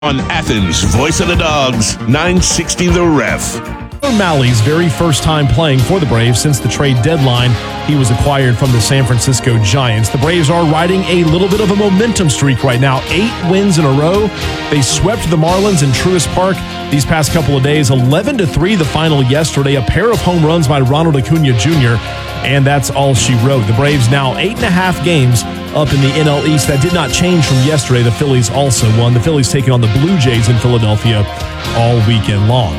On Athens, voice of the Dogs, 960 The Ref. Malley's very first time playing for the Braves since the trade deadline. He was acquired from the San Francisco Giants. The Braves are riding a little bit of a momentum streak right now. 8 wins in a row. They swept the Marlins in Truist Park these past couple of days. 11-3 the final yesterday. A pair of home runs by Ronald Acuna Jr., and that's all she wrote. The Braves now 8.5 games up in the NL East. That did not change from yesterday. The Phillies also won. The Phillies taking on the Blue Jays in Philadelphia all weekend long.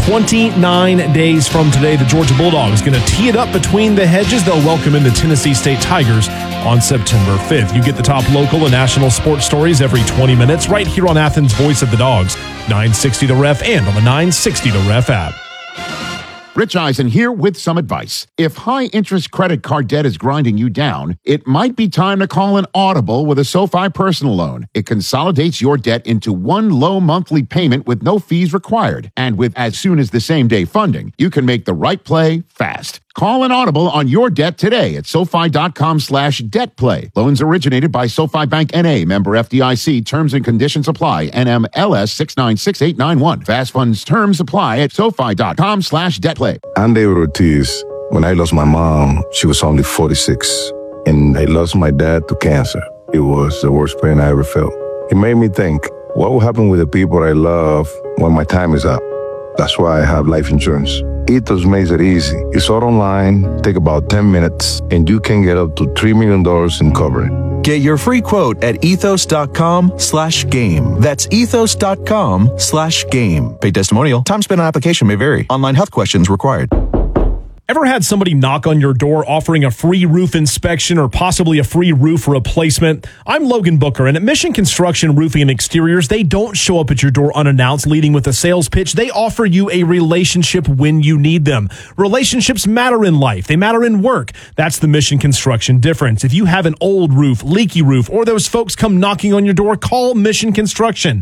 29 days from today, the Georgia Bulldogs going to tee it up between the hedges. They'll welcome in the Tennessee State Tigers on September 5th. You get the top local and national sports stories every 20 minutes right here on Athens' Voice of the Dogs, 960 The Ref, and on the 960 The Ref app. Rich Eisen here with some advice. If high-interest credit card debt is grinding you down, it might be time to call an audible with a SoFi personal loan. It consolidates your debt into one low monthly payment with no fees required. And with as soon as the same-day funding, you can make the right play fast. Call an audible on your debt today at SoFi.com/debtplay. Loans originated by SoFi Bank N.A., member FDIC. Terms and conditions apply. NMLS 696891. Fast funds terms apply at SoFi.com/debtplay. I'm David Ortiz. When I lost my mom, she was only 46. And I lost my dad to cancer. It was the worst pain I ever felt. It made me think, what will happen with the people I love when my time is up? That's why I have life insurance. Ethos makes it easy. It's all online, take about 10 minutes, and you can get up to $3 million in coverage. Get your free quote at ethos.com/game. That's ethos.com/game. Paid testimonial. Time spent on application may vary. Online health questions required. Ever had somebody knock on your door offering a free roof inspection or possibly a free roof replacement? I'm Logan Booker, and at Mission Construction Roofing and Exteriors, they don't show up at your door unannounced, leading with a sales pitch. They offer you a relationship when you need them. Relationships matter in life. They matter in work. That's the Mission Construction difference. If you have an old roof, leaky roof, or those folks come knocking on your door, call Mission Construction.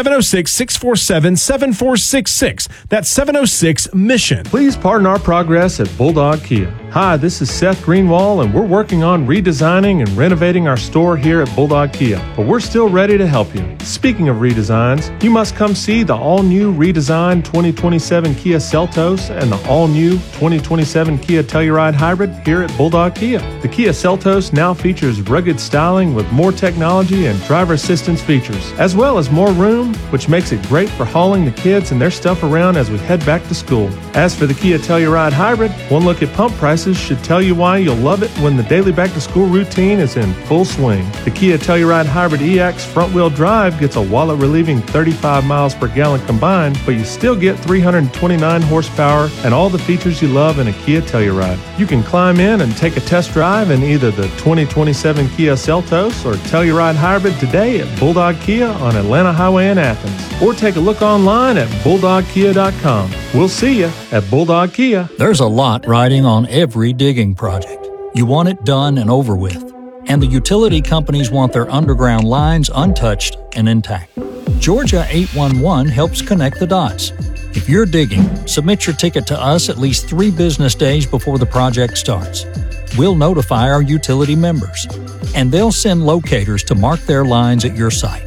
706-647-7466. That's 706-MISSION. Please pardon our progress at Bulldog Kia. Hi, this is Seth Greenwald, and we're working on redesigning and renovating our store here at Bulldog Kia, but we're still ready to help you. Speaking of redesigns, you must come see the all-new redesigned 2027 Kia Seltos and the all-new 2027 Kia Telluride Hybrid here at Bulldog Kia. The Kia Seltos now features rugged styling with more technology and driver assistance features, as well as more room, which makes it great for hauling the kids and their stuff around as we head back to school. As for the Kia Telluride Hybrid, one look at pump prices should tell you why you'll love it when the daily back-to-school routine is in full swing. The Kia Telluride Hybrid EX front-wheel drive gets a wallet-relieving 35 miles per gallon combined, but you still get 329 horsepower and all the features you love in a Kia Telluride. You can climb in and take a test drive in either the 2027 Kia Seltos or Telluride Hybrid today at Bulldog Kia on Atlanta Highway in Athens, or take a look online at bulldogkia.com. We'll see you at Bulldog Kia. There's a lot riding on every digging project. You want it done and over with. And the utility companies want their underground lines untouched and intact. Georgia 811 helps connect the dots. If you're digging, submit your ticket to us at least 3 business days before the project starts. We'll notify our utility members, and they'll send locators to mark their lines at your site.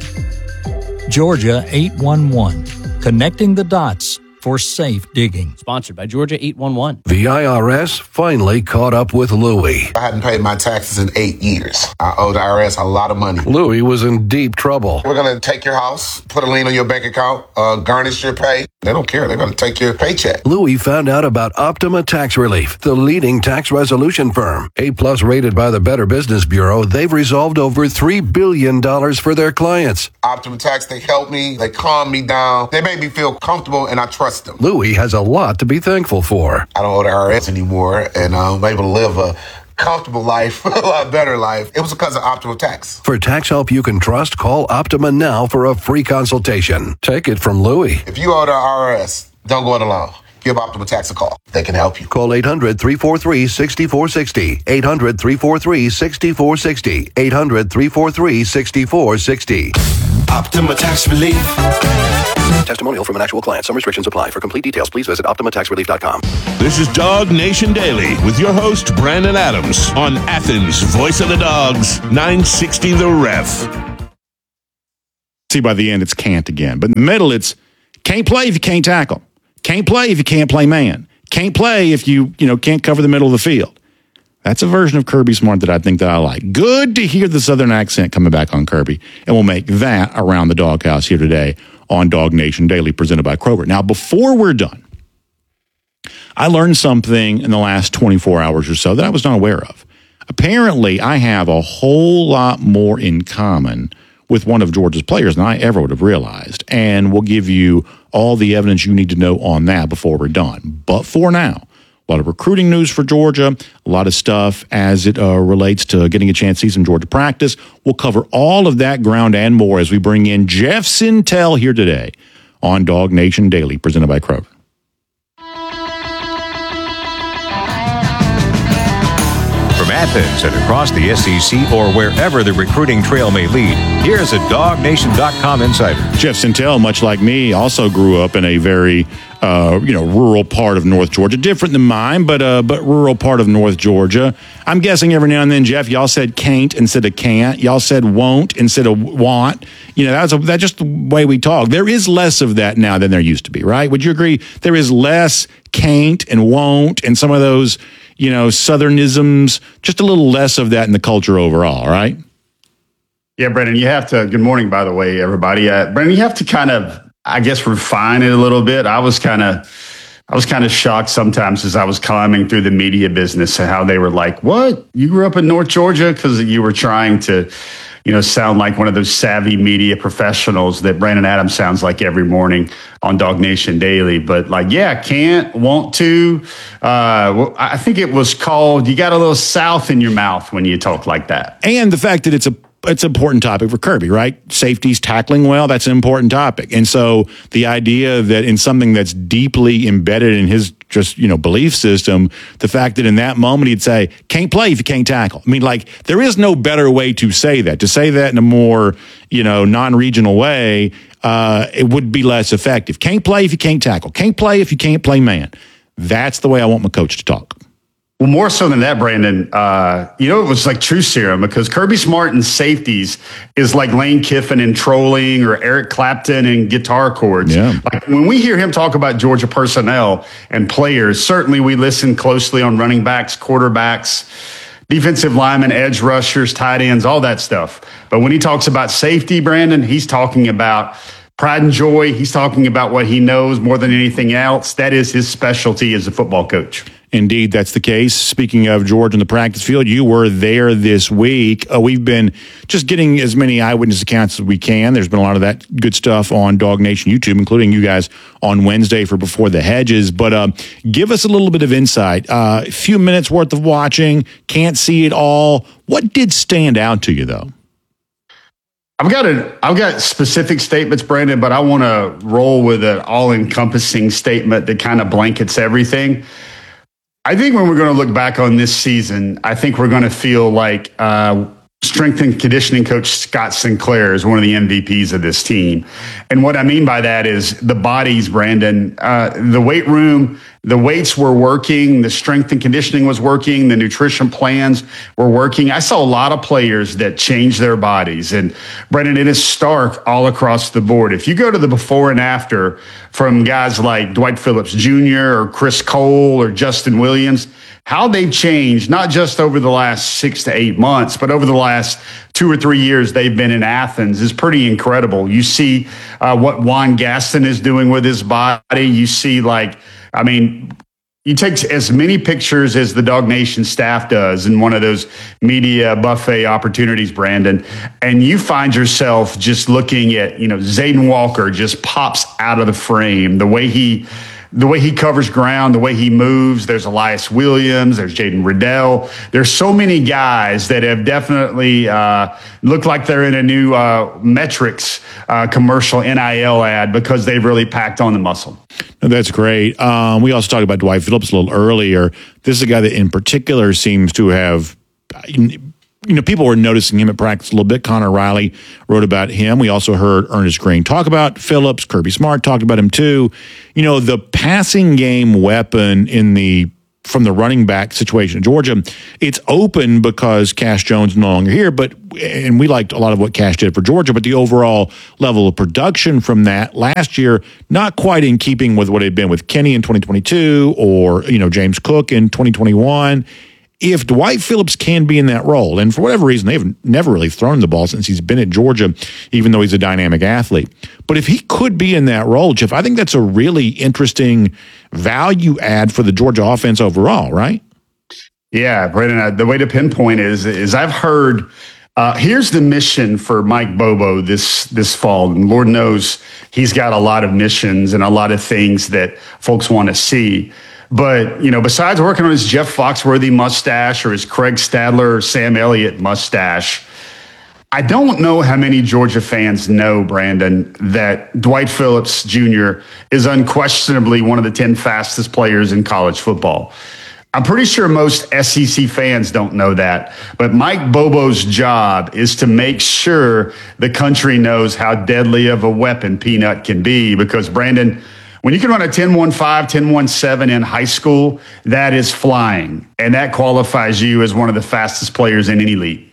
Georgia 811, connecting the dots for safe digging. Sponsored by Georgia 811. The IRS finally caught up with Louie. I hadn't paid my taxes in 8 years. I owed the IRS a lot of money. Louie was in deep trouble. We're going to take your house, put a lien on your bank account, garnish your pay. They don't care. They're going to take your paycheck. Louie found out about Optima Tax Relief, the leading tax resolution firm. A-plus rated by the Better Business Bureau, they've resolved over $3 billion for their clients. Optima Tax, they helped me. They calmed me down. They made me feel comfortable, and I trust them. Louie has a lot to be thankful for. I don't owe the IRS anymore, and I'm able to live a comfortable life, a lot better life. It was because of Optima Tax. For tax help you can trust, call Optima now for a free consultation. Take it from Louie. If you owe the IRS, don't go it alone. Give Optima Tax a call. They can help you. Call 800-343-6460. 800-343-6460. 800-343-6460. Optima Tax Relief. Testimonial from an actual client. Some restrictions apply. For complete details, please visit OptimaTaxRelief.com. This is Dog Nation Daily with your host, Brandon Adams, on Athens' Voice of the Dogs, 960 The Ref. See, by the end, it's can't again. But in the middle, it's can't play if you can't tackle. Can't play if you can't play man. Can't play if you can't cover the middle of the field. That's a version of Kirby Smart that I think that I like. Good to hear the Southern accent coming back on Kirby. And we'll make that around the doghouse here today on Dog Nation Daily, presented by Kroger. Now, before we're done, I learned something in the last 24 hours or so that I was not aware of. Apparently, I have a whole lot more in common with one of Georgia's players than I ever would have realized. And we'll give you all the evidence you need to know on that before we're done. But for now, a lot of recruiting news for Georgia, a lot of stuff as it relates to getting a chance to see some Georgia practice. We'll cover all of that ground and more as we bring in Jeff Sentell here today on Dog Nation Daily, presented by Kroger. From Athens and across the SEC or wherever the recruiting trail may lead, here's a DogNation.com insider. Jeff Sentell, much like me, also grew up in a very rural part of North Georgia, different than mine, but rural part of North Georgia. I'm guessing every now and then, Jeff, y'all said can't instead of can't. Y'all said won't instead of want. That's just the way we talk. There is less of that now than there used to be, right? Would you agree? There is less can't and won't and some of those, Southernisms, just a little less of that in the culture overall, right? Yeah, Brendan, you have to, good morning, by the way, everybody. Brendan, you have to kind of, I guess, refine it a little bit. I was kind of shocked sometimes as I was climbing through the media business and how they were like, what? You grew up in North Georgia? Because you were trying to, sound like one of those savvy media professionals that Brandon Adams sounds like every morning on Dog Nation Daily. But can't, want to. I think it was called, you got a little South in your mouth when you talk like that. And the fact that it's an important topic for Kirby, right? Safety's tackling well, that's an important topic. And so the idea that in something that's deeply embedded in his belief system, the fact that in that moment he'd say, can't play if you can't tackle. I mean, there is no better way to say that. To say that in a more, non-regional way, it would be less effective. Can't play if you can't tackle. Can't play if you can't play man. That's the way I want my coach to talk. Well, more so than that, Brandon, it was like true serum because Kirby Smart and safeties is like Lane Kiffin and trolling or Eric Clapton and guitar chords. Yeah. Like when we hear him talk about Georgia personnel and players, certainly we listen closely on running backs, quarterbacks, defensive linemen, edge rushers, tight ends, all that stuff. But when he talks about safety, Brandon, he's talking about pride and joy. He's talking about what he knows more than anything else. That is his specialty as a football coach. Indeed, that's the case. Speaking of Georgia in the practice field, you were there this week. We've been just getting as many eyewitness accounts as we can. There's been a lot of that good stuff on Dog Nation YouTube, including you guys on Wednesday for Before the Hedges. But give us a little bit of insight. A few minutes worth of watching, can't see it all. What did stand out to you, though? I've got specific statements, Brandon, but I want to roll with an all-encompassing statement that kind of blankets everything. I think when we're going to look back on this season, I think we're going to feel like strength and conditioning coach Scott Sinclair is one of the MVPs of this team. And what I mean by that is the bodies, Brandon, the weight room, the weights were working, the strength and conditioning was working, the nutrition plans were working. I saw a lot of players that changed their bodies. And Brandon, it is stark all across the board. If you go to the before and after from guys like Dwight Phillips Jr. or Chris Cole or Justin Williams, how they've changed, not just over the last 6 to 8 months, but over the last 2 or 3 years they've been in Athens is pretty incredible. You see what Juan Gaston is doing with his body. You see, you take as many pictures as the Dog Nation staff does in one of those media buffet opportunities, Brandon, and you find yourself just looking at, Zayden Walker just pops out of the frame, the way he covers ground, the way he moves. There's Elias Williams. There's Jaden Riddell. There's so many guys that have definitely looked like they're in a new Metrics commercial NIL ad because they've really packed on the muscle. No, that's great. We also talked about Dwight Phillips a little earlier. This is a guy that in particular seems to have people were noticing him at practice a little bit. Connor Riley wrote about him. We also heard Ernest Green talk about Phillips. Kirby Smart talked about him too. The passing game weapon in the from the running back situation in Georgia. It's open because Cash Jones is no longer here, and we liked a lot of what Cash did for Georgia, but the overall level of production from that last year, not quite in keeping with what it had been with Kenny in 2022 or, James Cook in 2021. If Dwight Phillips can be in that role, and for whatever reason, they've never really thrown the ball since he's been at Georgia, even though he's a dynamic athlete. But if he could be in that role, Jeff, I think that's a really interesting value add for the Georgia offense overall, right? Yeah, Brandon, the way to pinpoint is I've heard, here's the mission for Mike Bobo this fall. And Lord knows he's got a lot of missions and a lot of things that folks want to see. But, besides working on his Jeff Foxworthy mustache or his Craig Stadler or Sam Elliott mustache, I don't know how many Georgia fans know, Brandon, that Dwight Phillips Jr. is unquestionably one of the 10 fastest players in college football. I'm pretty sure most SEC fans don't know that, but Mike Bobo's job is to make sure the country knows how deadly of a weapon Peanut can be, because, Brandon, when you can run a 10.15, 10.17 in high school, that is flying, and that qualifies you as one of the fastest players in any league.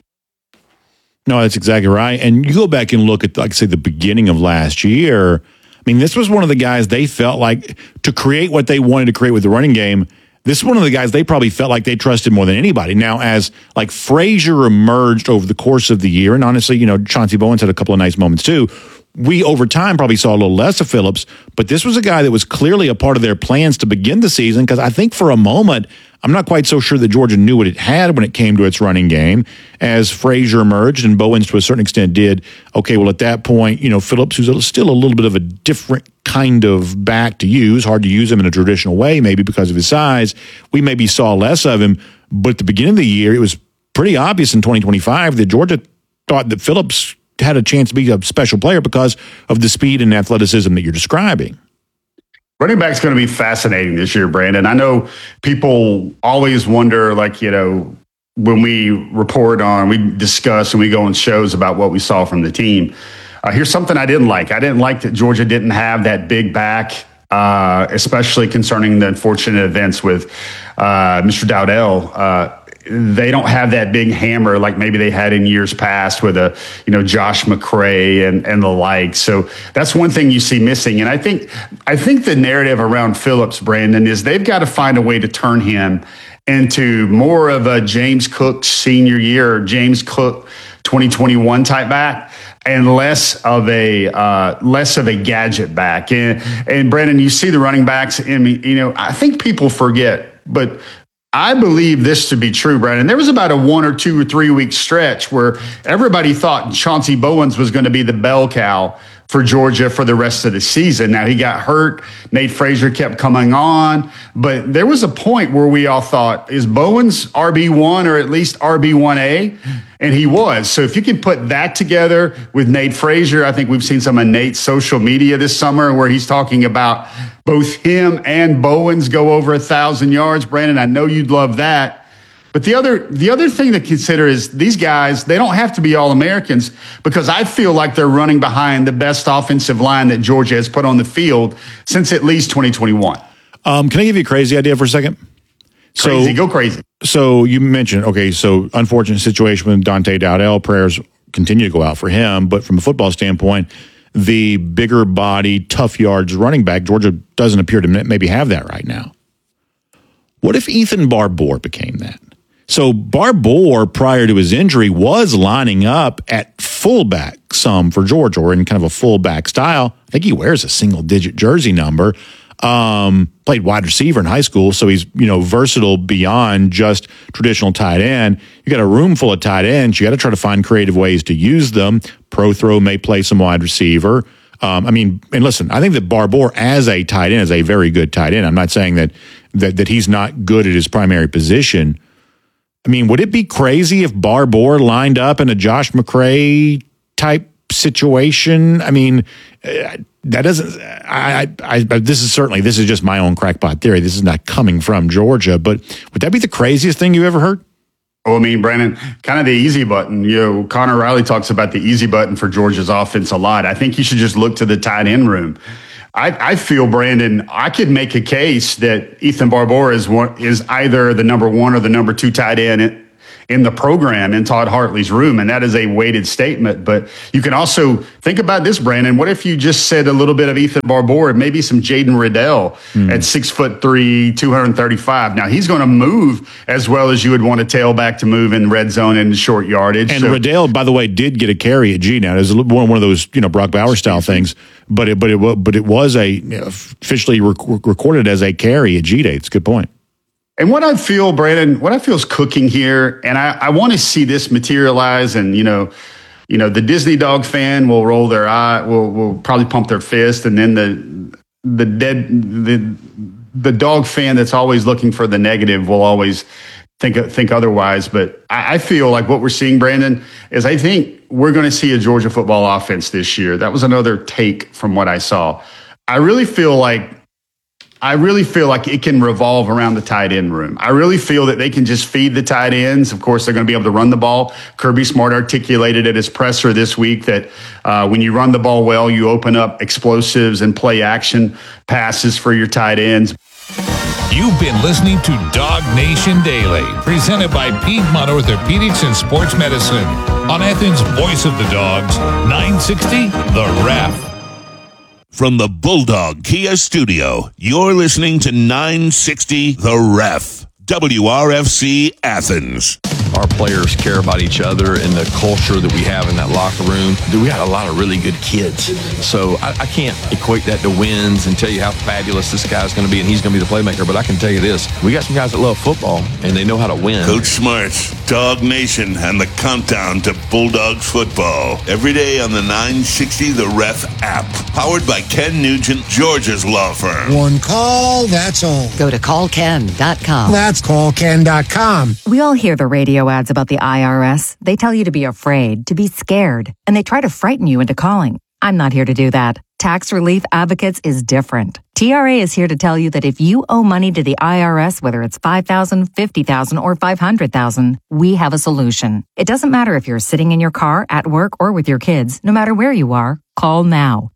No, that's exactly right. And you go back and look at, like I say, the beginning of last year. I mean, this was one of the guys they felt like, to create what they wanted to create with the running game, this is one of the guys they probably felt like they trusted more than anybody. Now, as like Frazier emerged over the course of the year, and honestly, Chauncey Bowens had a couple of nice moments too, we over time probably saw a little less of Phillips, but this was a guy that was clearly a part of their plans to begin the season, because I think for a moment, I'm not quite so sure that Georgia knew what it had when it came to its running game. As Frazier emerged and Bowens to a certain extent did, okay, well, at that point, Phillips, who's still a little bit of a different kind of back to use, hard to use him in a traditional way, maybe because of his size, we maybe saw less of him. But at the beginning of the year, it was pretty obvious in 2025 that Georgia thought that Phillips had a chance to be a special player because of the speed and athleticism that you're describing. Running back's going to be fascinating this year, Brandon. I know people always wonder, when we we discuss and we go on shows about what we saw from the team. Here's something I didn't like. I didn't like that Georgia didn't have that big back, especially concerning the unfortunate events with Mr. Dowdell. They don't have that big hammer like maybe they had in years past with Josh McCray and the like. So that's one thing you see missing. And I think the narrative around Phillips, Brandon, is they've got to find a way to turn him into more of a James Cook senior year or James Cook 2021 type back, and less of a gadget back. And Brandon, you see the running backs. I think people forget, but I believe this to be true, Brandon. There was about a 1 or 2 or 3 week stretch where everybody thought Chauncey Bowens was going to be the bell cow for Georgia for the rest of the season. Now, he got hurt. Nate Frazier kept coming on. But there was a point where we all thought, is Bowens RB1 or at least RB1A? And he was. So if you can put that together with Nate Frazier, I think we've seen some of Nate's social media this summer where he's talking about both him and Bowens go over 1,000 yards. Brandon, I know you'd love that. But the other thing to consider is these guys, they don't have to be All-Americans, because I feel like they're running behind the best offensive line that Georgia has put on the field since at least 2021. Can I give you a crazy idea for a second? Go crazy. So you mentioned, so unfortunate situation with Dante Dowdell. Prayers continue to go out for him. But from a football standpoint, the bigger body, tough yards running back, Georgia doesn't appear to maybe have that right now. What if Ethan Barbour became that? So Barbour, prior to his injury, was lining up at fullback some for Georgia, or in kind of a fullback style. I think he wears a single-digit jersey number. Played wide receiver in high school, so he's versatile beyond just traditional tight end. You got a room full of tight ends. You got to try to find creative ways to use them. Pro Throw may play some wide receiver. And listen, I think that Barbour as a tight end is a very good tight end. I'm not saying that he's not good at his primary position. Would it be crazy if Barbour lined up in a Josh McCray type situation? That doesn't. This is just my own crackpot theory. This is not coming from Georgia, but would that be the craziest thing you ever heard? Oh, Brandon, kind of the easy button. Connor Riley talks about the easy button for Georgia's offense a lot. I think you should just look to the tight end room. I feel, Brandon, I could make a case that Ethan Barbour is either the number 1 or the number 2 tight end in the program in Todd Hartley's room, and that is a weighted statement. But you can also think about this, Brandon. What if you just said a little bit of Ethan Barbour and maybe some Jaden Riddell at 6'3", 235? Now he's going to move as well as you would want a tailback to move in red zone and short yardage. And Riddell, by the way, did get a carry at G. Now it was one of those Brock Bowers style things, but it was officially recorded as a carry at G Day. It's a good point. And what I feel, Brandon, is cooking here, and I want to see this materialize. And the Disney dog fan will roll their eye, will probably pump their fist, and then the dog fan that's always looking for the negative will always think otherwise. But I feel like what we're seeing, Brandon, is I think we're going to see a Georgia football offense this year. That was another take from what I saw. I really feel like it can revolve around the tight end room. I really feel that they can just feed the tight ends. Of course, they're going to be able to run the ball. Kirby Smart articulated at his presser this week that when you run the ball well, you open up explosives and play action passes for your tight ends. You've been listening to Dog Nation Daily, presented by Piedmont Orthopedics and Sports Medicine on Athens' Voice of the Dogs, 960 The Ref. From the Bulldog Kia Studio, you're listening to 960 The Ref, WRFC Athens. Our players care about each other and the culture that we have in that locker room. We got a lot of really good kids. So I can't equate that to wins and tell you how fabulous this guy's going to be and he's going to be the playmaker. But I can tell you this, we got some guys that love football and they know how to win. Coach Smart's Dog Nation and the countdown to Bulldogs football. Every day on the 960 The Ref app. Powered by Ken Nugent, Georgia's law firm. One call, that's all. Go to callken.com. That's callken.com. We all hear the radio ads about the IRS. They tell you to be afraid, to be scared, and they try to frighten you into calling. I'm not here to do that. Tax Relief Advocates is different. TRA is here to tell you that if you owe money to the IRS, whether it's $5,000, $50,000, or $500,000, we have a solution. It doesn't matter if you're sitting in your car, at work, or with your kids. No matter where you are, call now.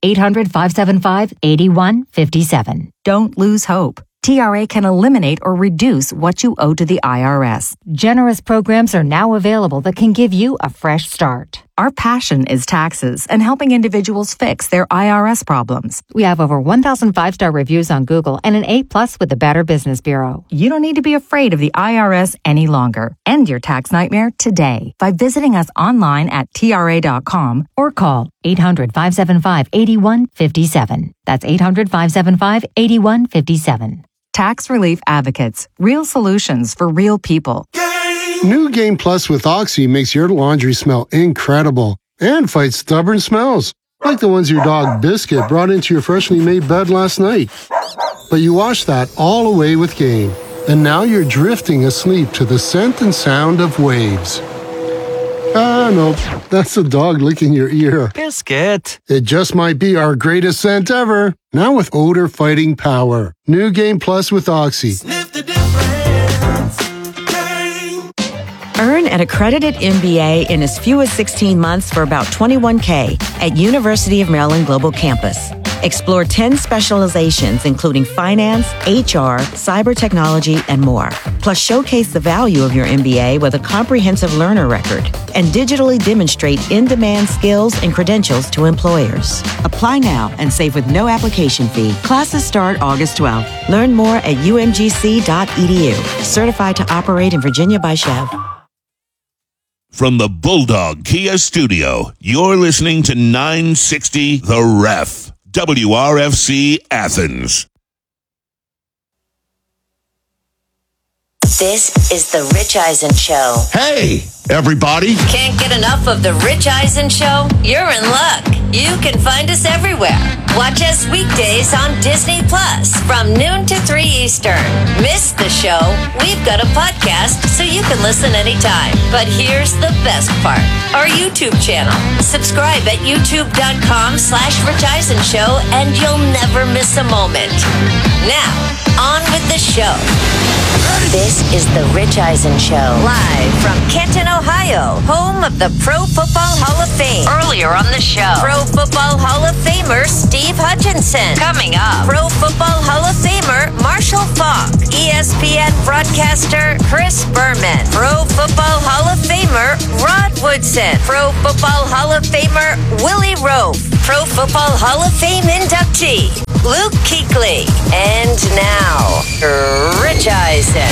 800-575-8157. Don't lose hope. TRA can eliminate or reduce what you owe to the IRS. Generous programs are now available that can give you a fresh start. Our passion is taxes and helping individuals fix their IRS problems. We have over 1,000 5-star reviews on Google and an A+ with the Better Business Bureau. You don't need to be afraid of the IRS any longer. End your tax nightmare today by visiting us online at TRA.com or call 800-575-8157. That's 800-575-8157. Tax Relief Advocates. Real solutions for real people. New Game Plus with Oxy makes your laundry smell incredible and fights stubborn smells, like the ones your dog Biscuit brought into your freshly made bed last night. But you washed that all away with Game, and now you're drifting asleep to the scent and sound of waves. No, that's the dog licking your ear. Biscuit. It just might be our greatest scent ever. Now with odor fighting power. New Game Plus with Oxy. Sniff the difference. Earn an accredited MBA in as few as 16 months for about $21K at University of Maryland Global Campus. Explore 10 specializations, including finance, HR, cyber technology, and more. Plus, showcase the value of your MBA with a comprehensive learner record and digitally demonstrate in-demand skills and credentials to employers. Apply now and save with no application fee. Classes start August 12th. Learn more at umgc.edu. Certified to operate in Virginia by Chev. From the Bulldog Kia Studio, you're listening to 960 The Ref, WRFC Athens. This is The Rich Eisen Show. Hey, everybody. Can't get enough of The Rich Eisen Show? You're in luck. You can find us everywhere. Watch us weekdays on Disney Plus from noon to 3 Eastern. Miss the show? We've got a podcast so you can listen anytime. But here's the best part. Our YouTube channel. Subscribe at youtube.com/Rich Eisen Show and you'll never miss a moment. Now, on with the show. This is The Rich Eisen Show. Live from Canton, Ohio, home of the Pro Football Hall of Fame. Earlier on the show, Pro Football Hall of Famer Steve Hutchinson. Coming up, Pro Football Hall of Famer Marshall Faulk. ESPN broadcaster Chris Berman. Pro Football Hall of Famer Rod Woodson. Pro Football Hall of Famer Willie Roaf. Pro Football Hall of Fame inductee Luke Kuechly. And now, Rich Eisen.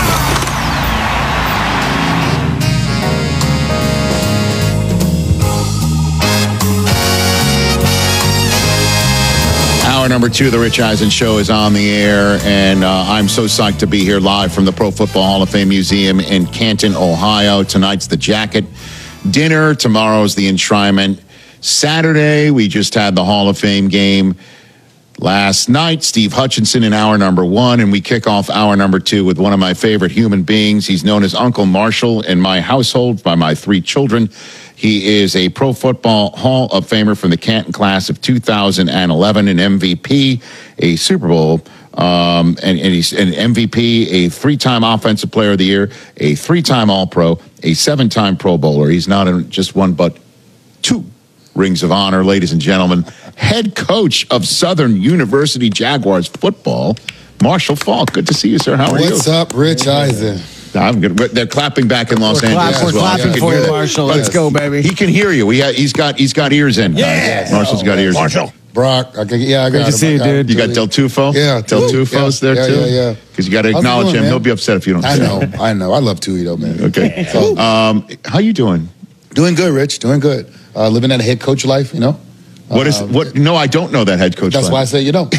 Hour number 2 of the Rich Eisen Show is on the air, and I'm so psyched to be here live from the Pro Football Hall of Fame Museum in Canton, Ohio. Tonight's the jacket dinner. Tomorrow's the enshrinement. Saturday, we just had the Hall of Fame game. Last night, Steve Hutchinson in hour number 1, and we kick off hour number 2 with one of my favorite human beings. He's known as Uncle Marshall in my household by my 3 children. He is a Pro Football Hall of Famer from the Canton class of 2011, an MVP, a Super Bowl, and he's an MVP, a 3-time Offensive Player of the Year, a 3-time All-Pro, a 7-time Pro Bowler. He's not just one, but 2 rings of honor, ladies and gentlemen. Head coach of Southern University Jaguars football, Marshall Faulk. Good to see you, sir. How are you? What's up, Rich Eisen? I'm good. They're clapping back in Los Angeles. We're clapping for you, Marshall. Let's go, baby. He can hear you. He's got ears in. Yeah, Marshall's got ears. Marshall. In. Brock. I got Good to see you, dude. You got Del Tufo? Yeah. Del Tufo's there, too? Yeah. Because you got to acknowledge him. Man? He'll be upset if you don't say it. I know. I love Tui, though, man. Okay. So, how you doing? Doing good, Rich. Doing good. Living that head coach life, you know? What? No, I don't know that head coach That's life. why I say you don't.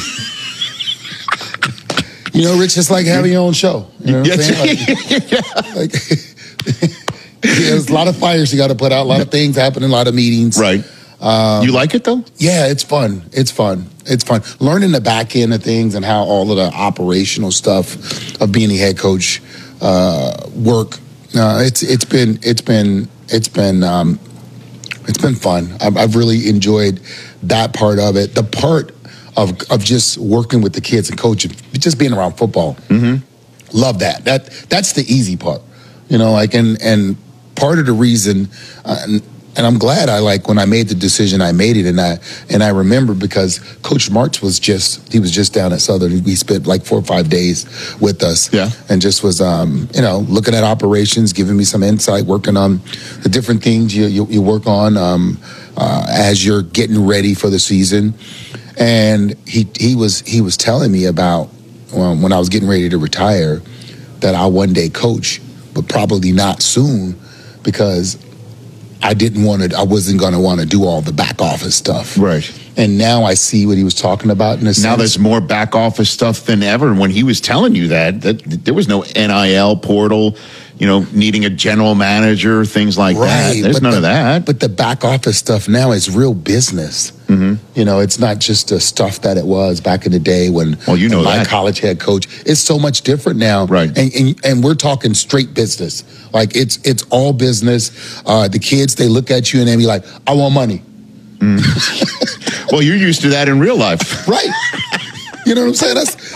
You know, Rich, it's like having your own show. You know what I'm saying? There's a lot of fires you got to put out, a lot of things happening, a lot of meetings. Right. You like it, though? Yeah, it's fun. It's fun. Learning the back end of things and how all of the operational stuff of being a head coach work. It's been fun. I've really enjoyed that part of it. The part of just working with the kids and coaching, just being around football. Mm-hmm. Love that. That's the easy part, you know. Like and part of the reason, and I'm glad when I made the decision, I made it, and I remember because Coach Martz was just down at Southern. We spent like 4 or 5 days with us, and just was looking at operations, giving me some insight, working on the different things you work on as you're getting ready for the season. And he was telling me about when I was getting ready to retire that I'll one day coach, but probably not soon because I wasn't going to want to do all the back office stuff. Right. And now I see what he was talking about in a sense. Now there's more back office stuff than ever. When he was telling you that there was no NIL portal, needing a general manager, things like that. There's none of that. But the back office stuff now is real business. Mm-hmm. It's not just the stuff that it was back in the day when my college head coach. It's so much different now. Right. And we're talking straight business. Like it's all business. The kids, they look at you and they be like, I want money. Well, you're used to that in real life. Right. You know what I'm saying?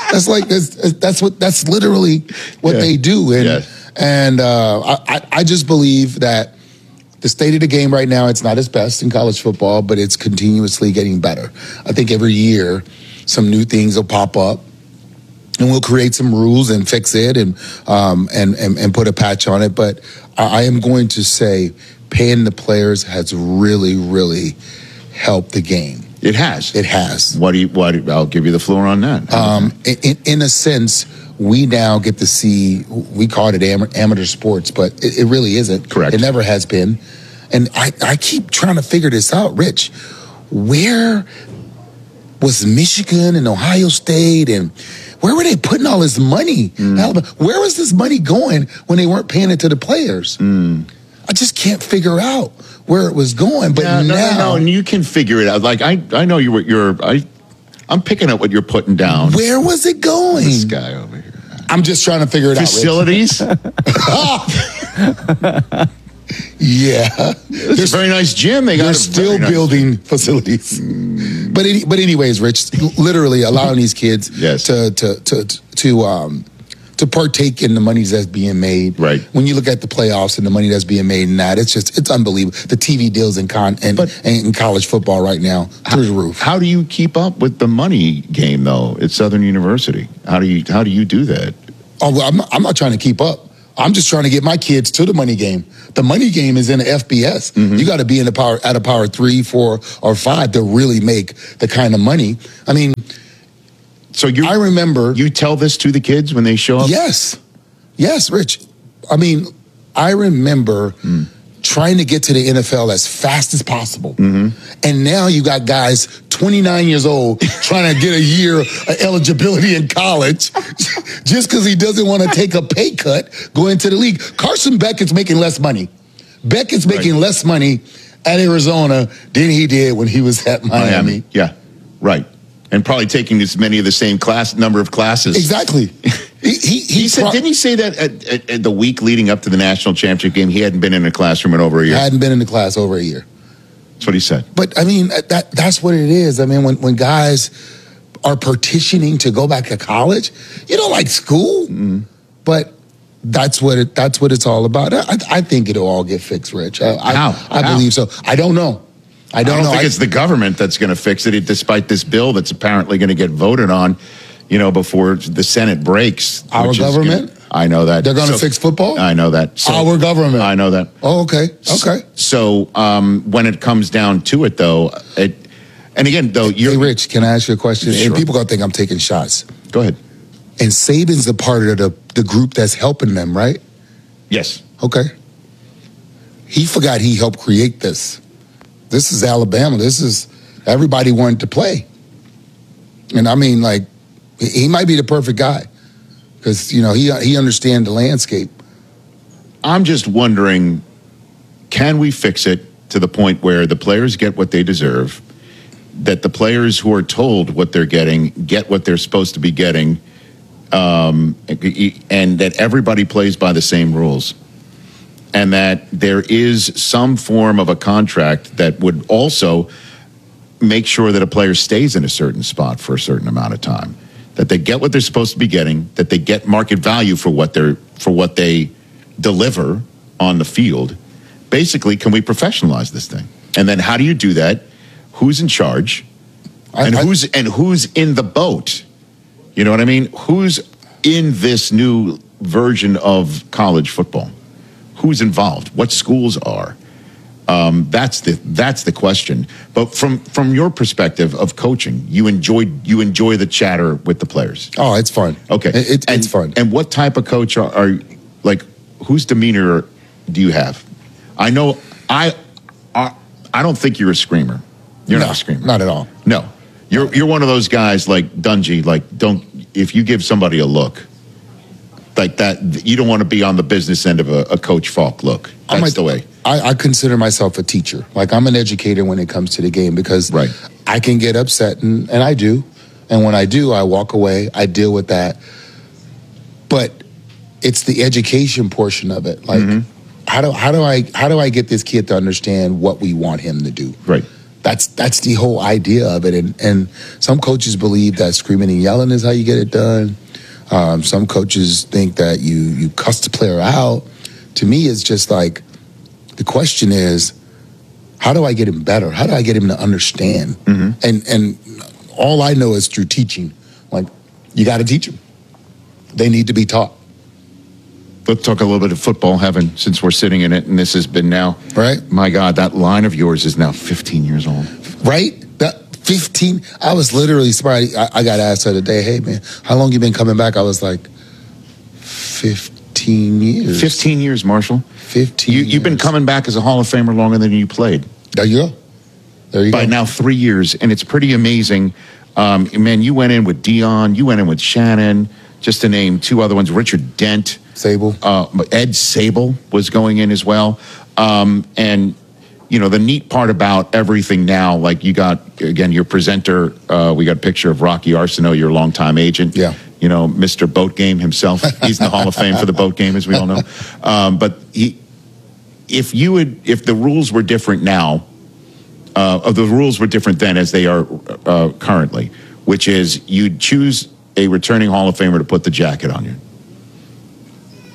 That's literally what they do. And I just believe that the state of the game right now, it's not its best in college football, but it's continuously getting better. I think every year some new things will pop up and we'll create some rules and fix it and put a patch on it. But I am going to say paying the players has really, really helped the game. It has. It has. I'll give you the floor on that. In a sense, we now get to see, we call it amateur sports, but it really isn't. Correct. It never has been. And I keep trying to figure this out, Rich. Where was Michigan and Ohio State and where were they putting all this money? Alabama, where was this money going when they weren't paying it to the players? I just can't figure out where it was going. But no, and you can figure it out. Like I know I'm picking up what you're putting down. Where was it going? This guy over here. I'm just trying to figure it Facilities? out. Yeah. There's a very nice gym. They're still building facilities. But anyways, Rich, literally allowing these kids to to partake in the monies that's being made. Right. When you look at the playoffs and the money that's being made in that, it's unbelievable. The TV deals in college football right now through the roof. How do you keep up with the money game though at Southern University? How do you do that? Oh, well, I'm not trying to keep up. I'm just trying to get my kids to the money game. The money game is in the FBS. Mm-hmm. You got to be in at a power 3, 4, or 5 to really make the kind of money. I mean, I remember you tell this to the kids when they show up. Yes, Rich. I mean, I remember trying to get to the NFL as fast as possible, and now you got guys 29 years old trying to get a year of eligibility in college just because he doesn't want to take a pay cut going into the league. Carson Beckett's making less money. Beckett's making less money at Arizona than he did when he was at Miami. Yeah, right. And probably taking as many of the same number of classes. Exactly. He said, didn't he say that at the week leading up to the national championship game, he hadn't been in a classroom in over a year? Hadn't been in the class over a year. That's what he said. But, I mean, that's what it is. I mean, when guys are petitioning to go back to college, you don't like school. But that's what it's all about. I think it'll all get fixed, Rich. I believe so. I don't know. I don't think it's the government that's going to fix it, despite this bill that's apparently going to get voted on, before the Senate breaks. Our government? I know that. They're going to fix football? I know that. Our government? I know that. Oh, okay. Okay. So when it comes down to it, though, and again, though, Hey, Rich, can I ask you a question? Sure. And people going to think I'm taking shots. Go ahead. And Saban's a part of the group that's helping them, right? Yes. Okay. He forgot he helped create this. This is Alabama. This is everybody wanted to play. And I mean, like, he might be the perfect guy because, he understands the landscape. I'm just wondering, can we fix it to the point where the players get what they deserve, that the players who are told what they're getting get what they're supposed to be getting, and that everybody plays by the same rules? And that there is some form of a contract that would also make sure that a player stays in a certain spot for a certain amount of time, that they get what they're supposed to be getting, that they get market value for what they deliver on the field. Basically, can we professionalize this thing? And then how do you do that? Who's in charge? Who's in the boat? You know what I mean? Who's in this new version of college football? Who's involved? What schools are? That's the question. But from your perspective of coaching, you enjoy the chatter with the players. Oh, it's fun. Okay, it's fun. And what type of coach are like? Whose demeanor do you have? I know I don't think you're a screamer. You're not a screamer. Not at all. No, you're one of those guys like Dungy. Like if you give somebody a look like that, you don't want to be on the business end of a Coach Falk look. That's the way. I consider myself a teacher. Like, I'm an educator when it comes to the game because I can get upset, and I do. And when I do, I walk away. I deal with that. But it's the education portion of it. Like, how do I get this kid to understand what we want him to do? Right. That's the whole idea of it. And some coaches believe that screaming and yelling is how you get it done. Some coaches think that you cuss the player out. To me, it's just like, the question is, how do I get him better? How do I get him to understand? And all I know is through teaching. Like, you got to teach them. They need to be taught. Let's talk a little bit of football, since we're sitting in it, and this has been now. Right. My God, that line of yours is now 15 years old. Right? That 15. I was literally surprised. I got asked the other day, hey, man, how long you been coming back? I was like, 15 years. 15 years, Marshall. 15 years. You've been coming back as a Hall of Famer longer than you played. There you go. By now 3 years, and it's pretty amazing. Man, you went in with Dion. You went in with Shannon, just to name two other ones. Richard Dent. Sable. Ed Sable was going in as well. And, the neat part about everything now, like you got, again, your presenter, we got a picture of Rocky Arsenault, your longtime agent. Yeah. Mr. Boat Game himself. He's in the Hall of Fame for the boat game, as we all know. But if the rules were different now, the rules were different then as they are currently, which is you'd choose a returning Hall of Famer to put the jacket on you.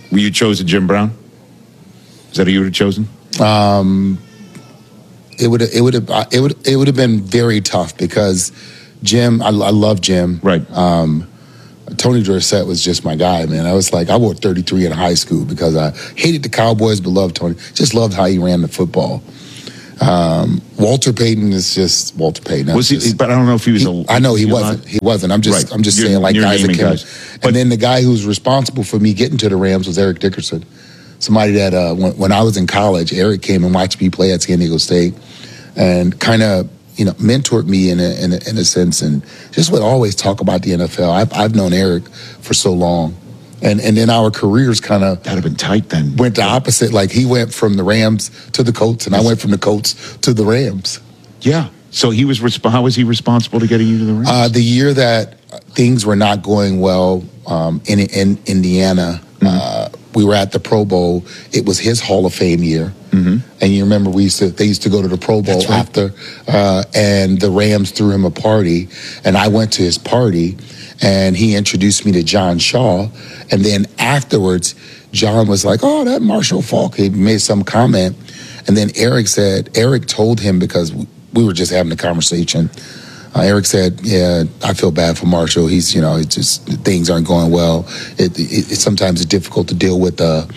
Were you chosen Jim Brown? Is that who you would have chosen? It would have been very tough because Jim, I love Jim. Right. Tony Dorsett was just my guy, man. I was like, I wore 33 in high school because I hated the Cowboys but loved Tony. Just loved how he ran the football. Walter Payton is just Walter Payton. Was he? But I don't know if he was. I know he wasn't. He wasn't. I'm just saying, like, guys that came. And then the guy who was responsible for me getting to the Rams was Eric Dickerson. Somebody that when I was in college, Eric came and watched me play at San Diego State, and kind of mentored me in a sense, and just would always talk about the NFL. I've known Eric for so long. And then our careers kind of that'd have been tight then. Went the opposite. Like he went from the Rams to the Colts, and I went from the Colts to the Rams. Yeah. So he was. How was he responsible to getting you to the Rams? The year that things were not going well in Indiana, we were at the Pro Bowl. It was his Hall of Fame year, and you remember they used to go to the Pro Bowl after, and the Rams threw him a party, and I went to his party. And he introduced me to John Shaw. And then afterwards, John was like, oh, that Marshall Faulk. He made some comment. And then Eric told him, because we were just having a conversation. Eric said, yeah, I feel bad for Marshall. He's, it's just things aren't going well. Sometimes it's difficult to deal with the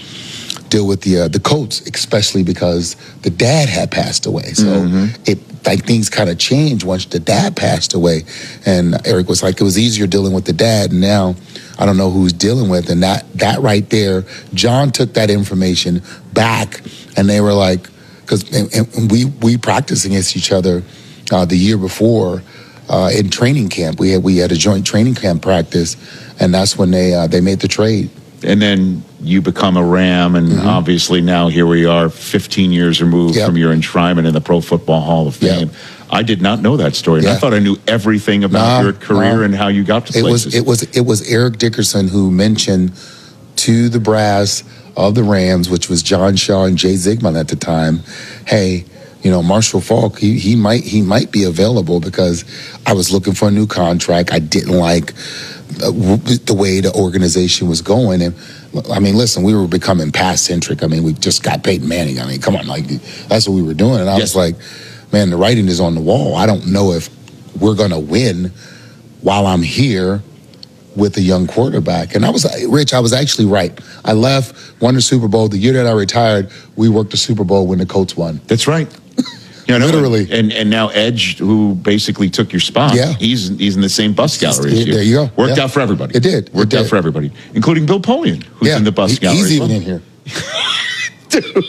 Colts, especially because the dad had passed away. So things kind of changed once the dad passed away. And Eric was like, it was easier dealing with the dad. And now I don't know who's dealing with. And that right there, John took that information back, and they were like, because we practiced against each other the year before in training camp. We had a joint training camp practice, and that's when they made the trade. And then you become a Ram, and obviously now here we are 15 years removed from your enshrinement in the Pro Football Hall of Fame. I did not know that story. And I thought I knew everything about your career and how you got to places. It was Eric Dickerson who mentioned to the brass of the Rams, which was John Shaw and Jay Zigman at the time, hey, Marshall Faulk, he might be available, because I was looking for a new contract. I didn't like the way the organization was going. And I mean, listen, we were becoming pass-centric. I mean, we just got Peyton Manning. I mean, come on, like, that's what we were doing. And I was like, man, the writing is on the wall. I don't know if we're going to win while I'm here with a young quarterback. And I was actually right. I left, won the Super Bowl. The year that I retired, we worked the Super Bowl when the Colts won. That's right. Literally. And now Edge, who basically took your spot, he's in the same bus gallery as you. There you go. Worked out for everybody. It did. Worked out for everybody, including Bill Polian, who's in the bus gallery. He's even in here. Dude.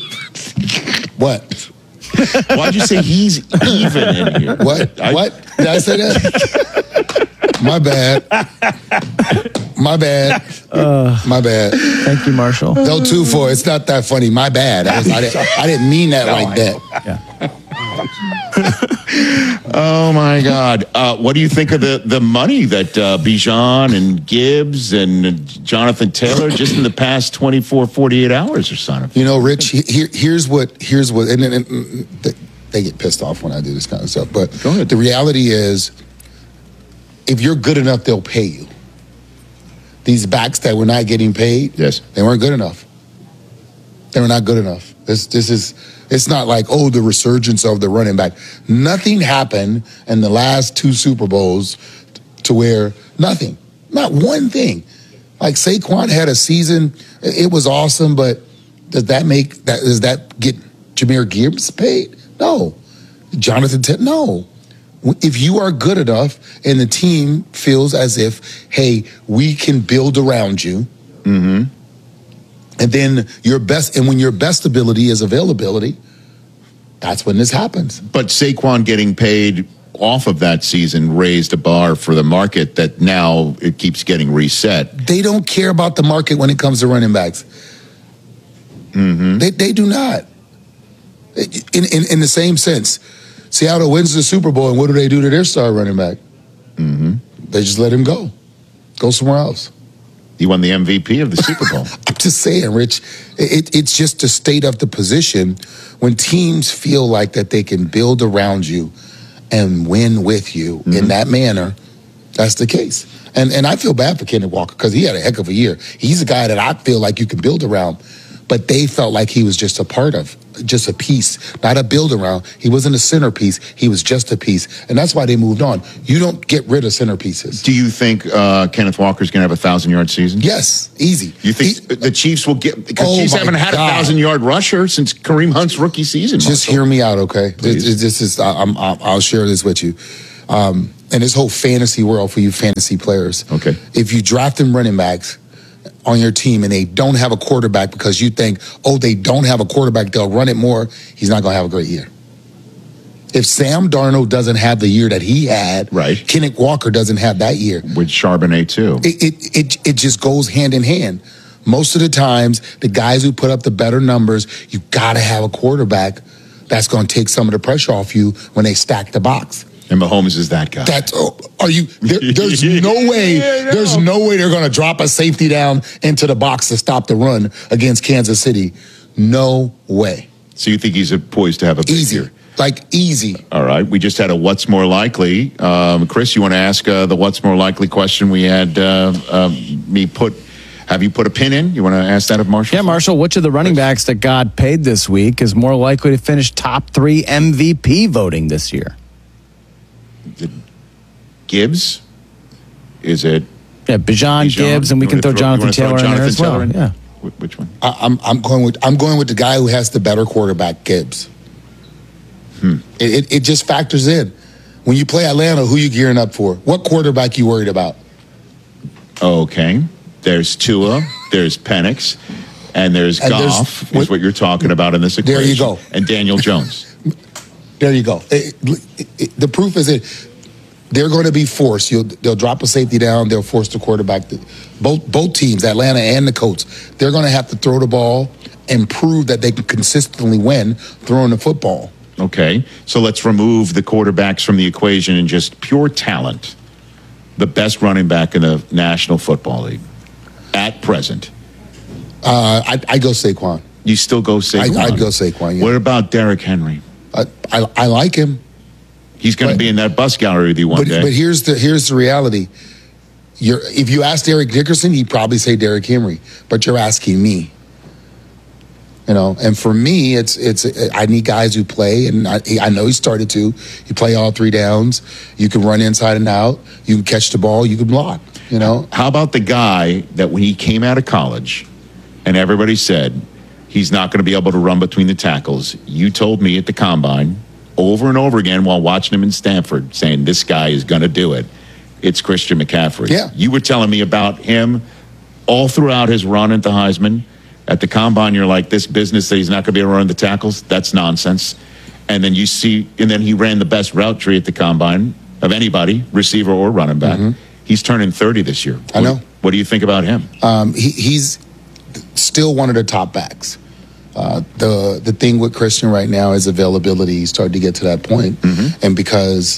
What? Why'd you say he's even in here? What? Did I say that? My bad. My bad. Thank you, Marshall. No 2-4. It's not that funny. My bad. I didn't mean that like that. Yeah. Oh my God! What do you think of the money that Bijan and Gibbs and Jonathan Taylor just in the past 24, 48 hours are signing? Rich. Here's what, and they get pissed off when I do this kind of stuff. But go ahead. The reality is, if you're good enough, they'll pay you. These backs that were not getting paid, they weren't good enough. They were not good enough. It's not like, the resurgence of the running back. Nothing happened in the last 2 Super Bowls to where nothing, not one thing. Like Saquon had a season, it was awesome, but does that get Jahmyr Gibbs paid? No. Jonathan no. If you are good enough and the team feels as if, hey, we can build around you, and then when your best ability is availability, that's when this happens. But Saquon getting paid off of that season raised a bar for the market that now it keeps getting reset. They don't care about the market when it comes to running backs. They do not. In the same sense, Seattle wins the Super Bowl, and what do they do to their star running back? They just let him go somewhere else. He won the MVP of the Super Bowl. I'm just saying, Rich, it's just the state of the position. When teams feel like that they can build around you and win with you in that manner, that's the case. And I feel bad for Kenneth Walker because he had a heck of a year. He's a guy that I feel like you can build around. But they felt like he was just a part of, just a piece, not a build around. He wasn't a centerpiece. He was just a piece. And that's why they moved on. You don't get rid of centerpieces. Do you think Kenneth Walker's going to have a 1,000-yard season? Yes, easy. You think the Chiefs will get, because Chiefs haven't had a 1,000-yard rusher since Kareem Hunt's rookie season. Just hear me out, okay? This is I'll share this with you. And this whole fantasy world for you fantasy players. Okay. If you draft them running backs on your team and they don't have a quarterback because you think, they don't have a quarterback, they'll run it more, he's not going to have a great year. If Sam Darnold doesn't have the year that he had, Kenneth Walker doesn't have that year. With Charbonnet, too. It just goes hand in hand. Most of the times, the guys who put up the better numbers, you got to have a quarterback that's going to take some of the pressure off you when they stack the box. And Mahomes is that guy. There's no way. There's no way they're going to drop a safety down into the box to stop the run against Kansas City. No way. So you think he's poised to have a big year? Easy. All right. We just had a what's more likely. Chris, you want to ask the what's more likely question we had me put? Have you put a pin in? You want to ask that of Marshall? Yeah, Marshall, which of the running backs that God paid this week is more likely to finish top 3 MVP voting this year? Gibbs? Is it? Yeah, Bijan, Gibbs, and we can throw Jonathan Taylor in there as well. Yeah. Which one? I'm going with the guy who has the better quarterback, Gibbs. It just factors in. When you play Atlanta, who you gearing up for? What quarterback you worried about? Okay. There's Tua, there's Penix, and there's Goff, is what you're talking about in this equation. There you go. And Daniel Jones. There you go. The proof is that they're going to be forced. They'll drop a safety down. They'll force the quarterback. Both teams, Atlanta and the Colts, they're going to have to throw the ball and prove that they can consistently win throwing the football. Okay, so let's remove the quarterbacks from the equation and just pure talent. The best running back in the National Football League at present. I go Saquon. You still go Saquon? I'd go Saquon, yeah. What about Derrick Henry? I like him. He's going to be in that bus gallery with you one day. But here's the reality. If you ask Eric Dickerson, he'd probably say Derrick Henry. But you're asking me. And for me, it's I need guys who play, and I know he started to. You play all 3 downs. You can run inside and out. You can catch the ball. You can block. How about the guy that when he came out of college, and everybody said he's not going to be able to run between the tackles? You told me at the combine over and over again while watching him in Stanford, saying this guy is going to do it. It's Christian McCaffrey. Yeah. You were telling me about him all throughout his run at the Heisman. At the combine, you're like, this business that he's not going to be able to run the tackles, that's nonsense. And then then he ran the best route tree at the combine of anybody, receiver or running back. Mm-hmm. He's turning 30 this year. I know. What do you think about him? He's still one of the top backs. The thing with Christian right now is availability. He's starting to get to that point. Mm-hmm. And because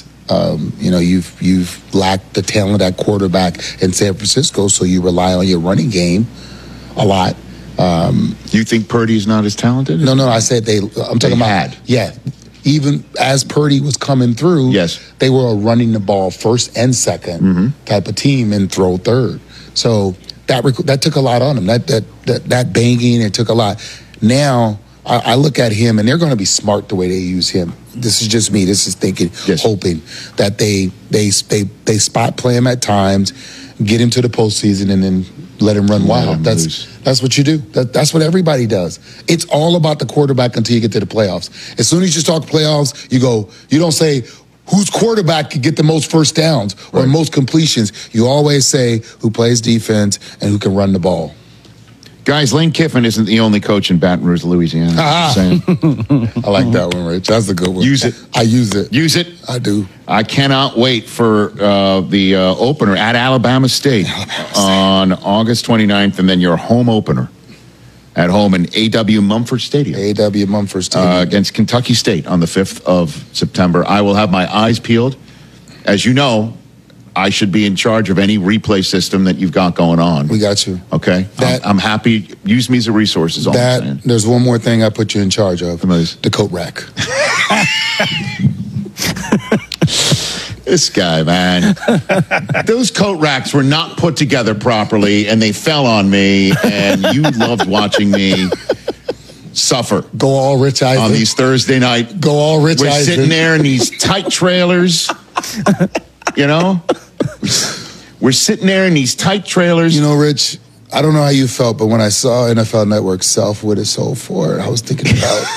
you've lacked the talent at quarterback in San Francisco, so you rely on your running game a lot. You think Purdy's not as talented? No. I said I'm talking about. Yeah. Even as Purdy was coming through, yes, they were running the ball first and second type of team and throw third. So that took a lot on him. That banging, it took a lot. Now I look at him, and they're going to be smart the way they use him. This is just me. This is thinking, hoping that they spot play him at times, get him to the postseason, and then let him run wild. That's what you do. That's what everybody does. It's all about the quarterback until you get to the playoffs. As soon as you talk playoffs, you don't say whose quarterback could get the most first downs or most completions. You always say who plays defense and who can run the ball. Guys, Lane Kiffin isn't the only coach in Baton Rouge, Louisiana. I like that one, Rich. That's a good one. Use it. I use it. Use it. I do. I cannot wait for the opener at Alabama State on August 29th, and then your home opener at home in A.W. Mumford Stadium. A.W. Mumford Stadium. Against Kentucky State on the 5th of September. I will have my eyes peeled. As you know, I should be in charge of any replay system that you've got going on. We got you. Okay. I'm happy. Use me as a resource is all I'm saying. There's one more thing I put you in charge of. The coat rack. This guy, man. Those coat racks were not put together properly, and they fell on me, and you loved watching me suffer. Go all Rich Eisen. On these Thursday night. Go all Rich We're Eisen. sitting there in these tight trailers, you know? We're sitting there in these tight trailers. You know, Rich, I don't know how you felt, but when I saw NFL Network South with his whole Ford, I was thinking about...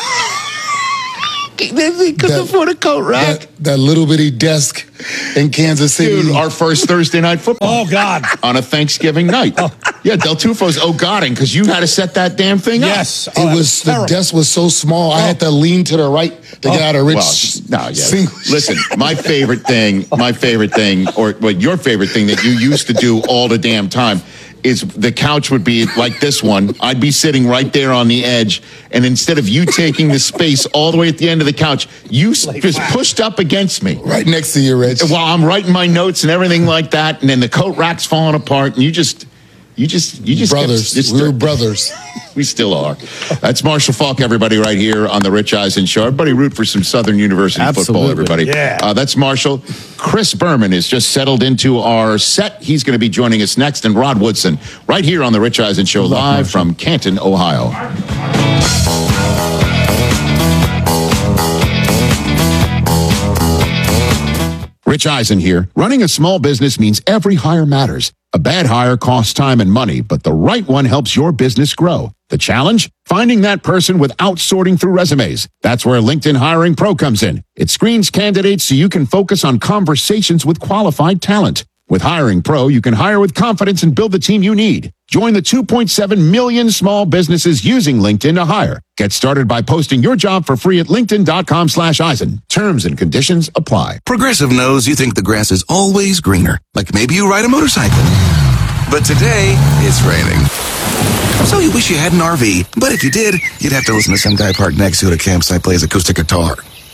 They couldn't afford a coat rack. That little bitty desk in Kansas City. Dude, our first Thursday night football. Oh, God. On a Thanksgiving night. Yeah, Del Tufo's oh-godding because you had to set that damn thing up. Yes. The desk was so small, I had to lean to the right to get out of Rich. Listen, my favorite thing, or your favorite thing that you used to do all the damn time is the couch would be like this one. I'd be sitting right there on the edge, and instead of you taking the space all the way at the end of the couch, you just pushed up against me. Right next to you, Rich. While I'm writing my notes and everything like that, and then the coat rack's falling apart, and you just brothers. We were brothers. We still are. That's Marshall Faulk, everybody, right here on the Rich Eisen Show. Everybody root for some Southern University football, everybody. Yeah. That's Marshall. Chris Berman is just settled into our set. He's going to be joining us next. And Rod Woodson, right here on the Rich Eisen Show, live from Canton, Ohio. Rich Eisen here. Running a small business means every hire matters. A bad hire costs time and money, but the right one helps your business grow. The challenge? Finding that person without sorting through resumes. That's where LinkedIn Hiring Pro comes in. It screens candidates so you can focus on conversations with qualified talent. With Hiring Pro, you can hire with confidence and build the team you need. Join the 2.7 million small businesses using LinkedIn to hire. Get started by posting your job for free at linkedin.com/Eisen. Terms and conditions apply. Progressive knows you think the grass is always greener. Like maybe you ride a motorcycle. But today, it's raining. So you wish you had an RV. But if you did, you'd have to listen to some guy parked next to you at a campsite plays acoustic guitar.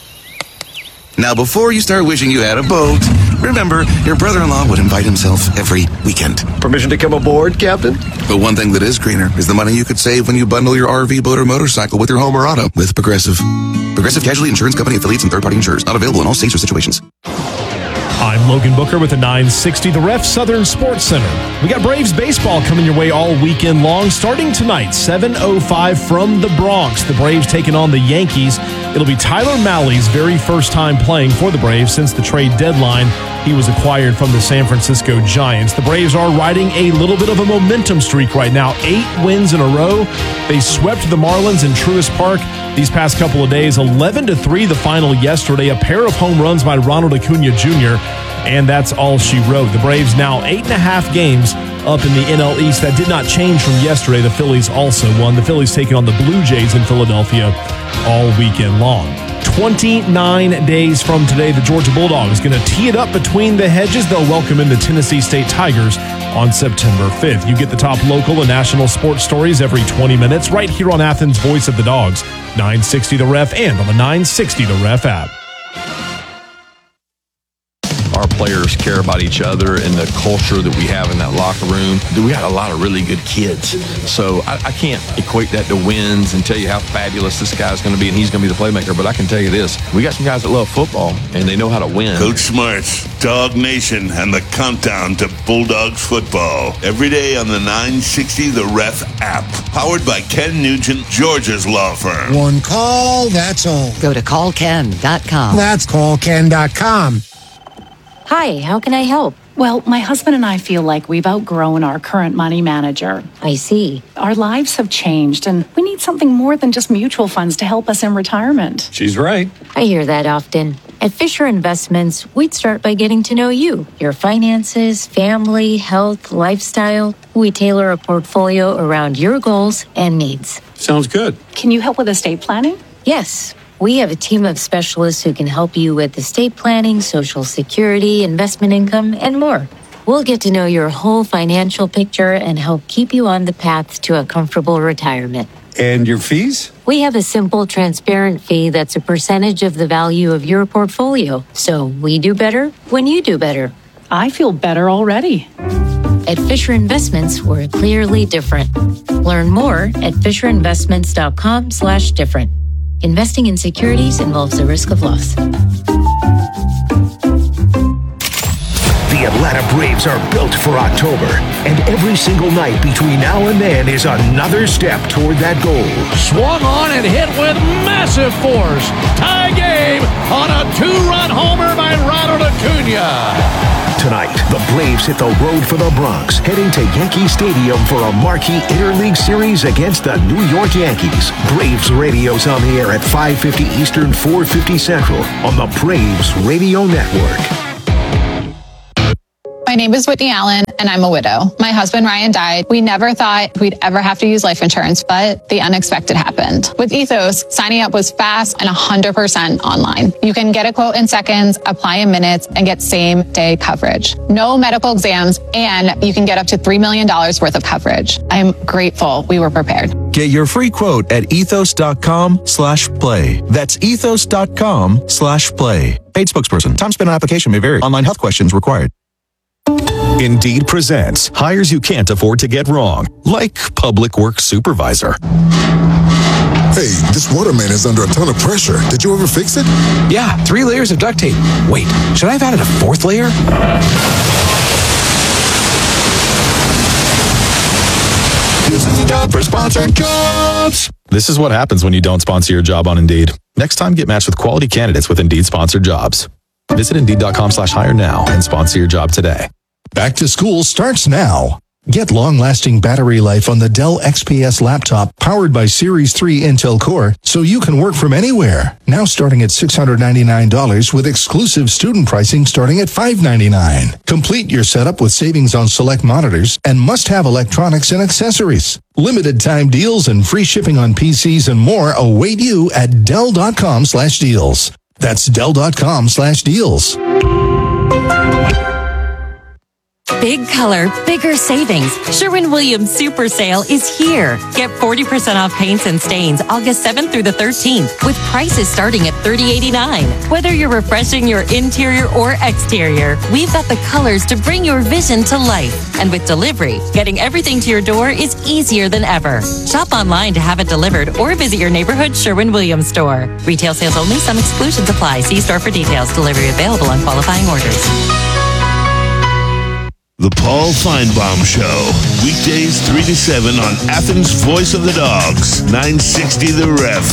Now, before you start wishing you had a boat, remember, your brother-in-law would invite himself every weekend. Permission to come aboard, Captain? But one thing that is greener is the money you could save when you bundle your RV, boat, or motorcycle with your home or auto with Progressive. Progressive Casualty Insurance Company affiliates and third-party insurers. Not available in all states or situations. I'm Logan Booker with the 960 The Ref Southern Sports Center. We got Braves baseball coming your way all weekend long, starting tonight, 7:05 from the Bronx. The Braves taking on the Yankees. It'll be Tyler Mahle's very first time playing for the Braves since the trade deadline. He was acquired from the San Francisco Giants. The Braves are riding a little bit of a momentum streak right now. 8 wins in a row. They swept the Marlins in Truist Park these past couple of days. 11-3 the final yesterday. A pair of home runs by Ronald Acuna Jr., and that's all she wrote. The Braves now 8.5 games up in the NL East. That did not change from yesterday. The Phillies also won. The Phillies taking on the Blue Jays in Philadelphia all weekend long. 29 days from today, the Georgia Bulldogs going to tee it up between the hedges. They'll welcome in the Tennessee State Tigers on September 5th. You get the top local and national sports stories every 20 minutes right here on Athens' Voice of the Dogs, 960 The Ref, and on the 960 The Ref app. Our players care about each other and the culture that we have in that locker room. We got a lot of really good kids. So I can't equate that to wins and tell you how fabulous this guy's going to be and he's going to be the playmaker. But I can tell you this, we got some guys that love football and they know how to win. Coach Smart's Dog Nation and the countdown to Bulldogs football. Every day on the 960 The Ref app. Powered by Ken Nugent, Georgia's law firm. One call, that's all. Go to callken.com. That's callken.com. Hi, how can I help? Well, my husband and I feel like we've outgrown our current money manager. I see. Our lives have changed, and we need something more than just mutual funds to help us in retirement. She's right. I hear that often. At Fisher Investments, we'd start by getting to know you, your finances, family, health, lifestyle. We tailor a portfolio around your goals and needs. Sounds good. Can you help with estate planning? Yes. We have a team of specialists who can help you with estate planning, Social Security, investment income, and more. We'll get to know your whole financial picture and help keep you on the path to a comfortable retirement. And your fees? We have a simple, transparent fee that's a percentage of the value of your portfolio. So we do better when you do better. I feel better already. At Fisher Investments, we're clearly different. Learn more at fisherinvestments.com/different. Investing in securities involves a risk of loss. The Atlanta Braves are built for October, and every single night between now and then is another step toward that goal. Swung on and hit with massive force. Tie game on a 2-run homer by Ronald Acuna. Tonight, the Braves hit the road for the Bronx, heading to Yankee Stadium for a marquee Interleague Series against the New York Yankees. Braves Radio's on the air at 5:50 Eastern, 4:50 Central on the Braves Radio Network. My name is Whitney Allen, and I'm a widow. My husband, Ryan, died. We never thought we'd ever have to use life insurance, but the unexpected happened. With Ethos, signing up was fast and 100% online. You can get a quote in seconds, apply in minutes, and get same-day coverage. No medical exams, and you can get up to $3 million worth of coverage. I'm grateful we were prepared. Get your free quote at ethos.com/play. That's ethos.com/play. Paid spokesperson. Time spent on application may vary. Online health questions required. Indeed presents hires you can't afford to get wrong, like public works supervisor. Hey, this waterman is under a ton of pressure. Did you ever fix it? Yeah, 3 layers of duct tape. Wait, should I have added a 4th layer? This is the job for sponsored jobs. This is what happens when you don't sponsor your job on Indeed. Next time, get matched with quality candidates with Indeed sponsored jobs. Visit Indeed.com/hire now and sponsor your job today. Back to school starts now. Get long-lasting battery life on the Dell XPS laptop powered by Series 3 Intel Core so you can work from anywhere. Now starting at $699 with exclusive student pricing starting at $599. Complete your setup with savings on select monitors and must-have electronics and accessories. Limited time deals and free shipping on PCs and more await you at Dell.com/deals. That's Dell.com/deals. Big color, bigger savings. Sherwin-Williams Super Sale is here. Get 40% off paints and stains August 7th through the 13th with prices starting at $30.89. Whether you're refreshing your interior or exterior, we've got the colors to bring your vision to life. And with delivery, getting everything to your door is easier than ever. Shop online to have it delivered or visit your neighborhood Sherwin-Williams store. Retail sales only. Some exclusions apply. See store for details. Delivery available on qualifying orders. The Paul Feinbaum Show. Weekdays 3 to 7 on Athens' Voice of the Dogs. 960 The Ref.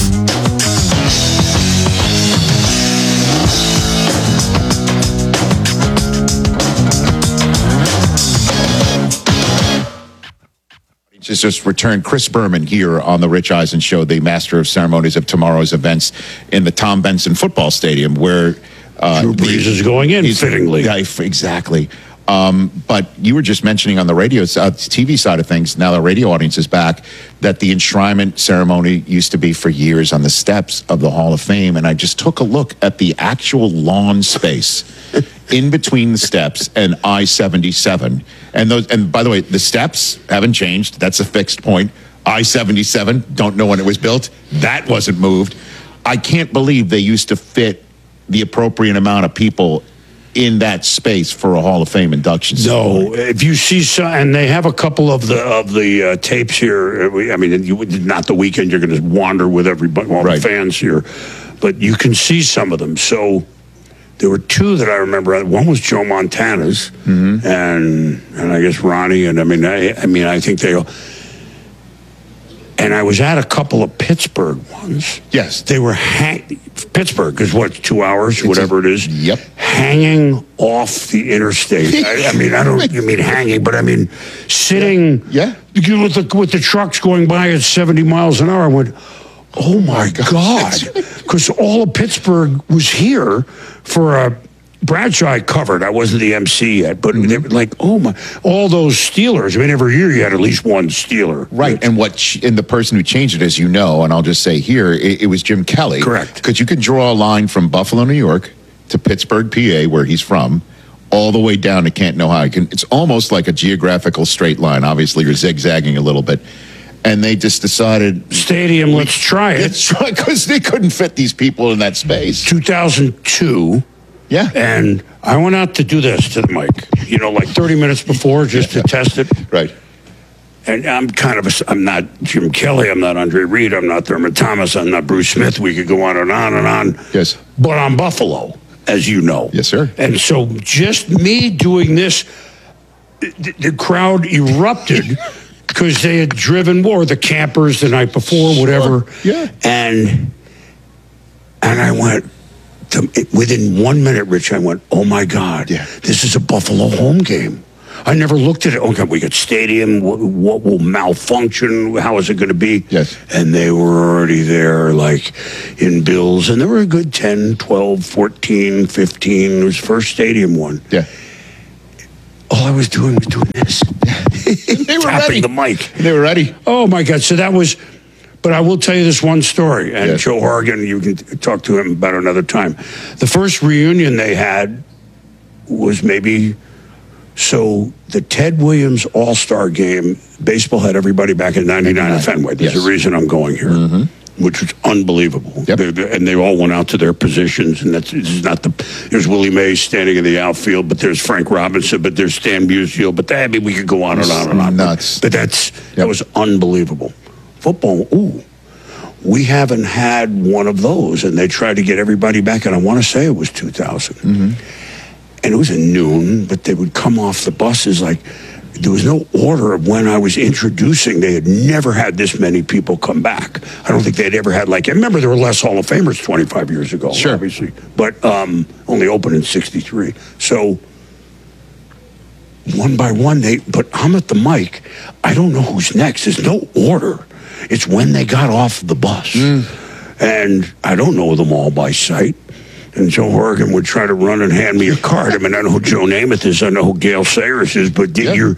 Just returned Chris Berman here on the Rich Eisen Show, the master of ceremonies of tomorrow's events in the Tom Benson Football Stadium, where Drew Brees is going in fittingly. Yeah, exactly. But you were just mentioning on the radio, TV side of things, now the radio audience is back, that the enshrinement ceremony used to be for years on the steps of the Hall of Fame. And I just took a look at the actual lawn space in between the steps and I-77. And by the way, the steps haven't changed. That's a fixed point. I-77, don't know when it was built. That wasn't moved. I can't believe they used to fit the appropriate amount of people in that space for a Hall of Fame induction ceremony. No, if you see some, and they have a couple of the tapes here. I mean, not the weekend. You're going to wander with everybody, all the fans here, but you can see some of them. So there were two that I remember. One was Joe Montana's, and I guess Ronnie, and I mean, I think they all. And I was at a couple of Pittsburgh ones. Yes. They were Pittsburgh is what, 2 hours, whatever it is. Yep. Hanging off the interstate. I mean, I don't mean hanging, but I mean sitting. Yeah. With the trucks going by at 70 miles an hour. I went, oh my God. Because all of Pittsburgh was here for a Bradshaw I covered. I wasn't the MC yet, but they were like, oh my, all those Steelers. I mean, every year you had at least one Steeler. Right. And the person who changed it, as you know, and I'll just say here, it was Jim Kelly. Correct. Because you can draw a line from Buffalo, New York to Pittsburgh, PA, where he's from, all the way down to Canton, Ohio. It's almost like a geographical straight line. Obviously, you're zigzagging a little bit. And they just decided... Stadium, let's try it. Let's try, because they couldn't fit these people in that space. 2002... Yeah. And I went out to do this to the mic, like 30 minutes before just to test it. Right. And I'm not Jim Kelly, I'm not Andre Reed, I'm not Thurman Thomas, I'm not Bruce Smith. We could go on and on and on. Yes. But I'm Buffalo. as you know. Yes, sir. And so just me doing this, the crowd erupted because they had driven, or the campers the night before, whatever. Yeah. And I went, within 1 minute, Rich, I went, oh my God, this is a Buffalo home game. I never looked at it. Okay, we got stadium. What will malfunction? How is it going to be? Yes. And they were already there, like in Bills. And there were a good 10, 12, 14, 15. It was first stadium one. Yeah. All I was doing this. They were tapping ready. the mic. They were ready. Oh, my God. So that was... But I will tell you this one story. And Joe Horrigan, you can talk to him about another time. The first reunion they had was maybe... So the Ted Williams All-Star Game, baseball had everybody back in 99 at Fenway. There's a reason I'm going here, which was unbelievable. And they all went out to their positions. And this is not there's Willie Mays standing in the outfield, but there's Frank Robinson, but there's Stan Musial. But I mean, we could go on and on and on. Nuts. But that was unbelievable. Football, we haven't had one of those. And they tried to get everybody back. And I want to say it was 2000. And it was at noon, but they would come off the buses like there was no order of when I was introducing. They had never had this many people come back. I don't think they'd ever had I remember there were less Hall of Famers 25 years ago, obviously, but only opened in 63. So one by one, but I'm at the mic. I don't know who's next. There's no order. It's when they got off the bus. And I don't know them all by sight. And Joe Horrigan would try to run and hand me a card. I mean, I know who Joe Namath is. I know who Gale Sayers is. But get your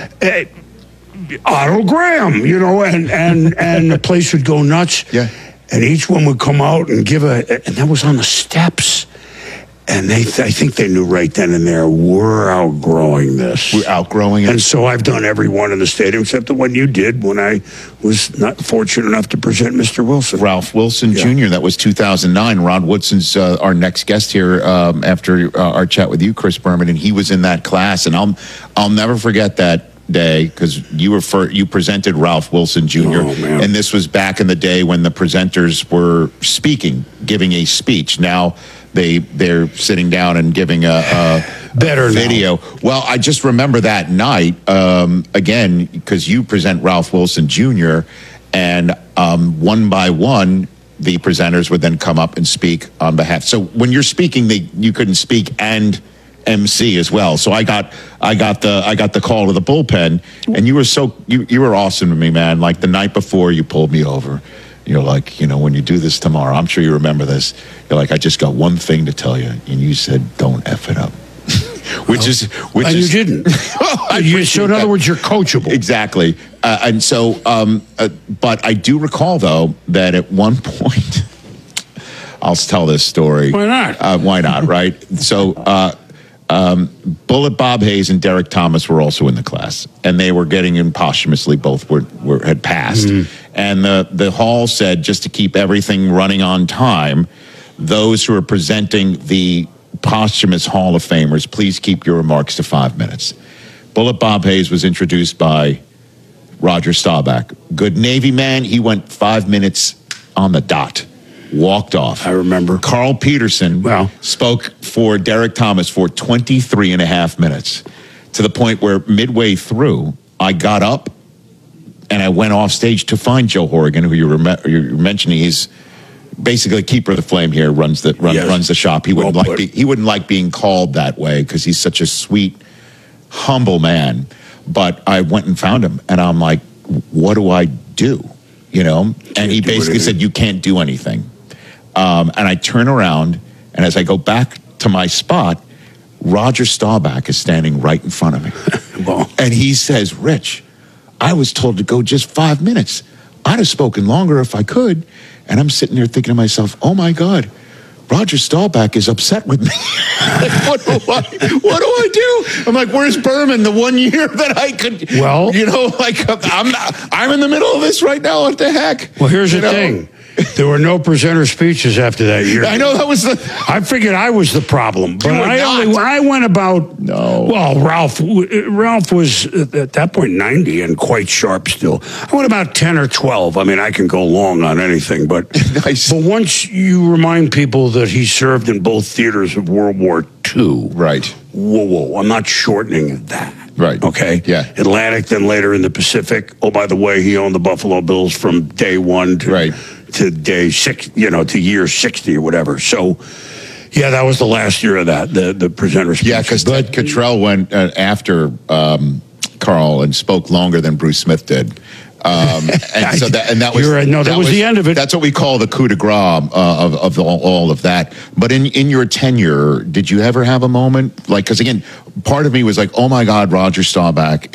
Otto Graham, and the place would go nuts. Yeah. And each one would come out and give and that was on the steps. And I think they knew right then and there, we're outgrowing this. We're outgrowing it. And so I've done every one in the stadium except the one you did when I was not fortunate enough to present Mr. Wilson. Ralph Wilson Jr., that was 2009. Rod Woodson's our next guest here after our chat with you, Chris Berman, and he was in that class. And I'll never forget that day because you presented Ralph Wilson Jr. And this was back in the day when the presenters were giving a speech. Now they're sitting down and giving a better video. Now. Well, I just remember that night again because you present Ralph Wilson Jr. and one by one the presenters would then come up and speak on behalf. So when you're speaking, you couldn't speak and MC as well. So I got the call to the bullpen, and you were awesome to me, man. Like the night before, you pulled me over. You're like, when you do this tomorrow, I'm sure you remember this. You're like, I just got one thing to tell you, and you said, don't F it up. You didn't. So in other words, you're coachable. Exactly. And so, but I do recall though that at one point, I'll tell this story. Why not? Why not? Right. So. Bullet Bob Hayes and Derek Thomas were also in the class, and they were getting in posthumously. Both had passed, and the hall said just to keep everything running on time, those who are presenting the posthumous Hall of Famers, please keep your remarks to 5 minutes. Bullet Bob Hayes was introduced by Roger Staubach, good Navy man. He went 5 minutes on the dot. Walked off. I remember. Carl Peterson spoke for Derek Thomas for 23 and a half minutes to the point where midway through, I got up and I went off stage to find Joe Horrigan, who you're mentioning. He's basically keeper of the flame here, runs the shop. He wouldn't like being called that way because he's such a sweet, humble man. But I went and found him, and I'm like, what do I do? And he basically said, you can't do anything. And I turn around, and as I go back to my spot, Roger Staubach is standing right in front of me. And he says, Rich, I was told to go just 5 minutes. I'd have spoken longer if I could. And I'm sitting there thinking to myself, oh, my God, Roger Staubach is upset with me. What do I do? I'm like, where's Berman? The 1 year that I could, I'm in the middle of this right now. What the heck? Well, here's the thing. There were no presenter speeches after that year. I know that was I figured I was the problem, but You were not. I went about. No. Well, Ralph was at that point 90 and quite sharp still. I went about 10 or 12. I mean, I can go long on anything, but Nice. but once you remind people that he served in both theaters of World War II, Right. Whoa! I'm not shortening that. Right. Okay. Yeah. Atlantic, then later in the Pacific. Oh, by the way, he owned the Buffalo Bills from day one to day 6. To year 60 or whatever. So, yeah, that was the last year of that. The presenter speech. Yeah, because Ted Cottrell went after Carl and spoke longer than Bruce Smith did. And so that was You're right. No, that was the end of it. That's what we call the coup de grace of all of that. But in your tenure, did you ever have a moment like? Because again, part of me was like, oh my God, Roger Staubach